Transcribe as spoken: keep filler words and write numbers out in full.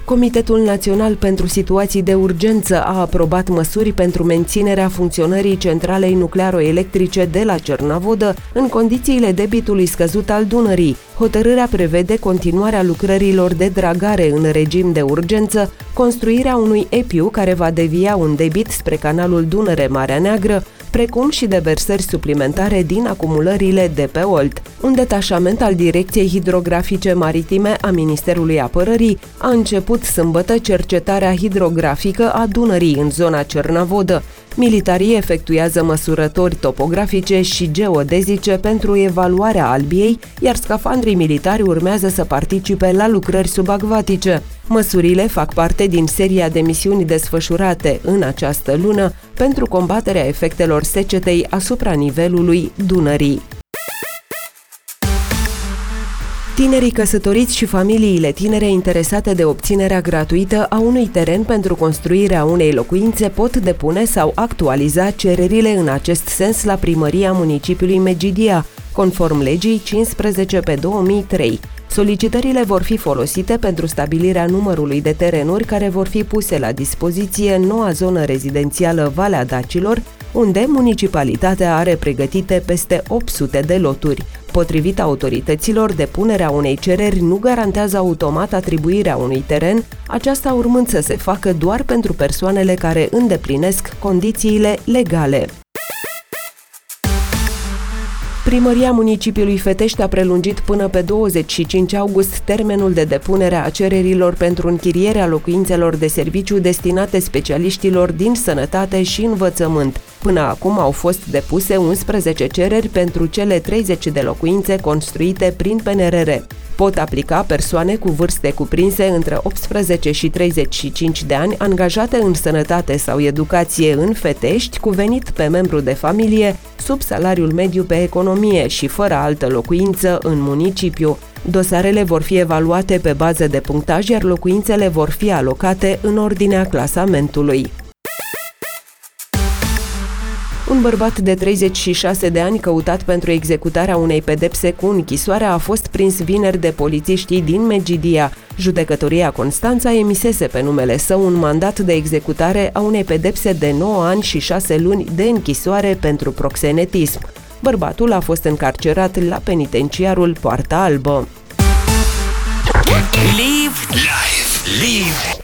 Comitetul Național pentru Situații de Urgență a aprobat măsuri pentru menținerea funcționării centralei nuclearo-electrice de la Cernavodă în condițiile debitului scăzut al Dunării. Hotărârea prevede continuarea lucrărilor de dragare în regim de urgență, construirea unui epiu care va devia un debit spre canalul Dunăre-Marea Neagră, precum și deversări suplimentare din acumulările de pe Olt. Un detașament al Direcției Hidrografice Maritime a Ministerului Apărării a început sâmbătă cercetarea hidrografică a Dunării în zona Cernavodă. Militarii efectuează măsurători topografice și geodezice pentru evaluarea albiei, iar scafandrii militari urmează să participe la lucrări subacvatice. Măsurile fac parte din seria de misiuni desfășurate în această lună pentru combaterea efectelor secetei asupra nivelului Dunării. Tinerii căsătoriți și familiile tinere interesate de obținerea gratuită a unui teren pentru construirea unei locuințe pot depune sau actualiza cererile în acest sens la Primăria Municipiului Medgidia, conform legii cincisprezece pe două mii trei. Solicitările vor fi folosite pentru stabilirea numărului de terenuri care vor fi puse la dispoziție în noua zonă rezidențială Valea Dacilor, unde municipalitatea are pregătite peste opt sute de loturi. Potrivit autorităților, depunerea unei cereri nu garantează automat atribuirea unui teren, aceasta urmând să se facă doar pentru persoanele care îndeplinesc condițiile legale. Primăria Municipiului Fetești a prelungit până pe douăzeci și cinci august termenul de depunere a cererilor pentru închirierea locuințelor de serviciu destinate specialiștilor din sănătate și învățământ. Până acum au fost depuse unsprezece cereri pentru cele treizeci de locuințe construite prin P N R R. Pot aplica persoane cu vârste cuprinse între optsprezece și treizeci și cinci de ani, angajate în sănătate sau educație în Fetești, cu venit pe membru de familie, sub salariul mediu pe economie și fără altă locuință în municipiu. Dosarele vor fi evaluate pe bază de punctaj, iar locuințele vor fi alocate în ordinea clasamentului. Un bărbat de treizeci și șase de ani căutat pentru executarea unei pedepse cu închisoare a fost prins vineri de polițiștii din Medgidia. Judecătoria Constanța emisese pe numele său un mandat de executare a unei pedepse de nouă ani și șase luni de închisoare pentru proxenetism. Bărbatul a fost încarcerat la penitenciarul Poarta Albă. Live, live, live.